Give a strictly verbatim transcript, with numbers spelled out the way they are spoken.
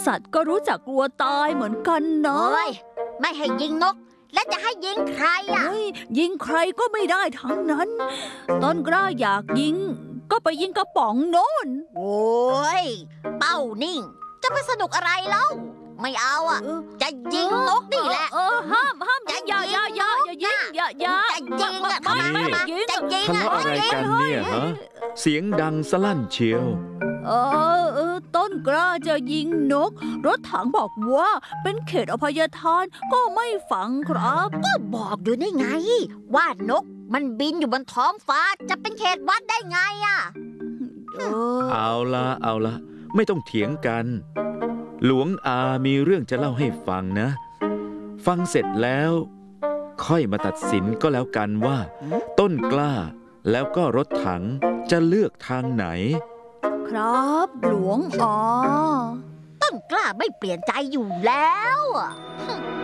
สัตว์ก็รู้จักกลัวตายเหมือนกันเนาะเฮ้ยไม่ให้ยิงนกและจะให้ยิงใครอ่ะเฮ้ยยิงใครก็ไม่ได้ทั้งนั้น ต้นกล้าอยากยิงก็ไปยิงกระป๋องโน้นโอ้ยเป้านิ่งจะไปสนุกอะไรเล่าไม่เอาอ่ะ จะยิงนกนี่แหละเออห้ามห้ามอย่าอย่าอย่าอย่ายิงอย่าอย่าจะยิงอ่ะไม่ไม่มายิงจะยิงทะอ่ะเลาะอะไรกันเนี่ยฮะเสียงดังสลั่นเชียวเออเออต้นกล้าจะยิงนก รถถังบอกว่าเป็นเขตอภัยทานก็ไม่ฟังครับก็บอกอยู่นี่ไง ว่านกมันบินอยู่บนท้องฟ้าจะเป็นเขตวัดได้ไงอ่ะเออเอาละเอาละไม่ต้องเถียงกัน หลวงอามีเรื่องจะเล่าให้ฟังนะ ฟังเสร็จแล้ว ค่อยมาตัดสินก็แล้วกันว่า ต้นกล้าแล้วก็รถถังจะเลือกทางไหนครับหลวงอาต้นกล้าไม่เปลี่ยนใจอยู่แล้วอะ